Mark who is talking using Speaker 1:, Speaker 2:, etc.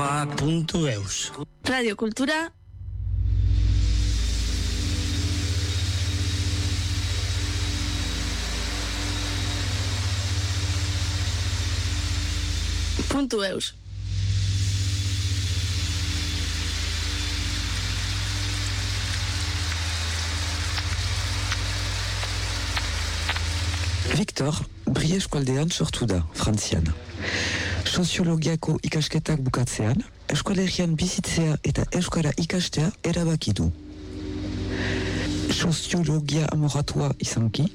Speaker 1: .eus.
Speaker 2: Radio Kultura. .eus.
Speaker 3: Victor, brie eskualdean sortu da, Frantzian. Soziologiako ikasketak bukatzean, eskualerian bizitzea eta euskara ikastea erabaki du. Soziologia amoratua izanki,